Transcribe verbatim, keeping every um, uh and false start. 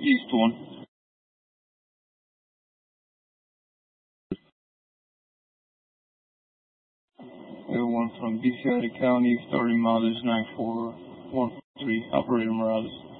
East one. Everyone from B C County, starting Morales nine four one three, Operator Morales.